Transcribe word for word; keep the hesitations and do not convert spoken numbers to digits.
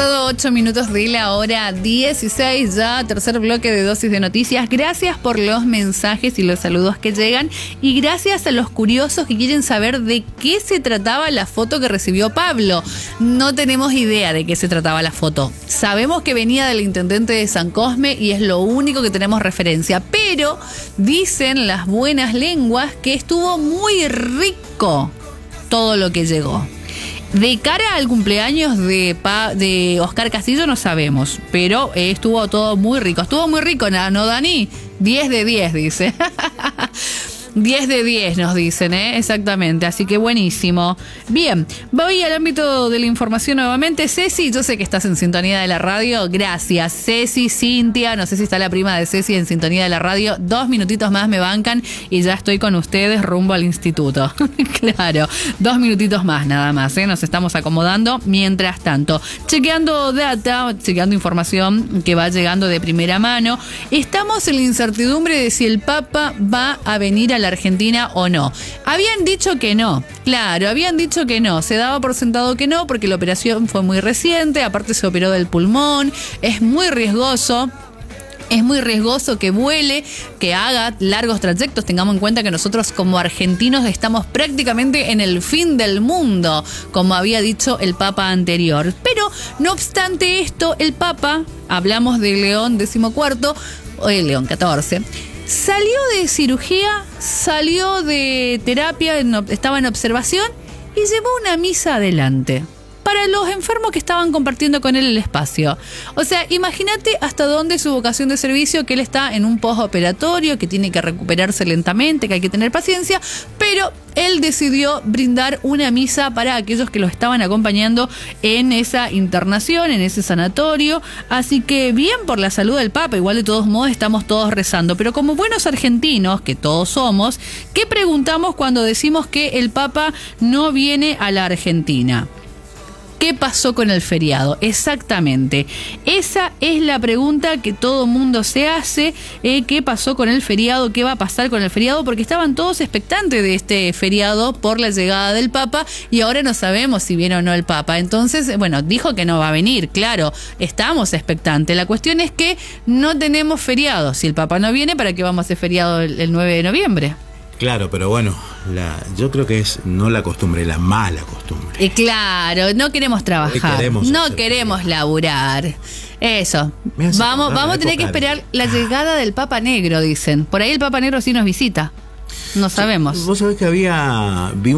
pasado ocho minutos de la hora dieciséis, ya tercer bloque de Dosis de Noticias. Gracias por los mensajes y los saludos que llegan y gracias a los curiosos que quieren saber de qué se trataba la foto que recibió Pablo. No tenemos idea de qué se trataba la foto. Sabemos que venía del intendente de San Cosme y es lo único que tenemos referencia, pero dicen las buenas lenguas que estuvo muy rico todo lo que llegó. De cara al cumpleaños de, pa, de Oscar Castillo no sabemos, pero eh, estuvo todo muy rico. Estuvo muy rico, ¿no, Dani? diez de diez, dice. diez de diez nos dicen, ¿eh? Exactamente, así que buenísimo. Bien, voy al ámbito de la información nuevamente. Ceci, yo sé que estás en sintonía de la radio. Gracias, Ceci, Cintia, no sé si está la prima de Ceci en sintonía de la radio. Dos minutitos más me bancan y ya estoy con ustedes rumbo al instituto. Claro, dos minutitos más nada más, ¿eh? Nos estamos acomodando mientras tanto. Chequeando data, chequeando información que va llegando de primera mano. Estamos en la incertidumbre de si el Papa va a venir a la Argentina o no. Habían dicho que no, claro, habían dicho que no, se daba por sentado que no porque la operación fue muy reciente, aparte se operó del pulmón, es muy riesgoso. Es muy riesgoso que vuele, que haga largos trayectos. Tengamos en cuenta que nosotros como argentinos estamos prácticamente en el fin del mundo, como había dicho el Papa anterior. Pero, no obstante esto, el Papa, hablamos de León decimocuarto, o de León catorce, salió de cirugía, salió de terapia, estaba en observación y llevó una misa adelante para los enfermos que estaban compartiendo con él el espacio. O sea, imagínate hasta dónde es su vocación de servicio, que él está en un postoperatorio, que tiene que recuperarse lentamente, que hay que tener paciencia, pero él decidió brindar una misa para aquellos que lo estaban acompañando en esa internación, en ese sanatorio. Así que bien por la salud del Papa, igual de todos modos estamos todos rezando. Pero como buenos argentinos, que todos somos, ¿qué preguntamos cuando decimos que el Papa no viene a la Argentina? ¿Qué pasó con el feriado? Exactamente. Esa es la pregunta que todo mundo se hace. Eh, ¿Qué pasó con el feriado? ¿Qué va a pasar con el feriado? Porque estaban todos expectantes de este feriado por la llegada del Papa y ahora no sabemos si viene o no el Papa. Entonces, bueno, dijo que no va a venir, claro, estamos expectantes. La cuestión es que no tenemos feriado. Si el Papa no viene, ¿para qué vamos a hacer feriado el, el nueve de noviembre? Claro, pero bueno, la, yo creo que es no la costumbre, la mala costumbre. Y claro, no queremos trabajar, queremos no queremos laburar. Eso, vamos, vamos a tener que esperar de... la llegada del Papa Negro, dicen. Por ahí el Papa Negro sí nos visita, no sabemos. Vos sabés que había... Vi